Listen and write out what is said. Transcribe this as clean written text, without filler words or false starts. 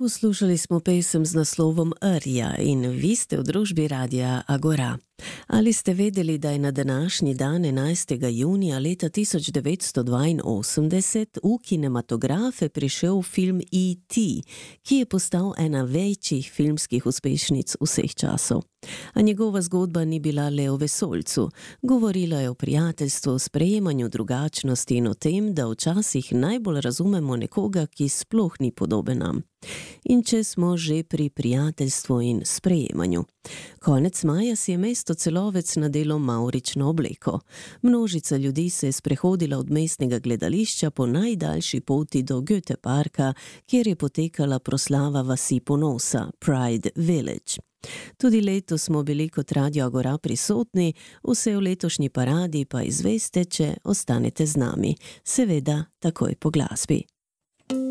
Poslušali smo pesem z naslovom Rja in vi ste v družbi Radia Agora. Ali ste vedeli, da je na današnji dan 11. junija leta 1982 v kinematografe prišel film E.T., ki je postal ena večjih filmskih uspešnic vseh časov. A njegova zgodba ni bila le o vesoljcu. Govorila je o prijateljstvu, sprejemanju drugačnosti in o tem, da včasih najbolj razumemo nekoga, ki sploh ni podoben nam. In če smo že pri prijateljstvu in sprejemanju. Konec maja si je mesto Celovec nadelo mavrično obleko. Množica ljudi se je sprehodila od mestnega gledališča po najdaljši poti do Goethe parka, kjer je potekala proslava vasi ponosa, Pride Village. Tudi letos smo bili kot Radio Agora prisotni, vse v letošnji paradi pa izveste, če ostanete z nami. Seveda takoj po glasbi.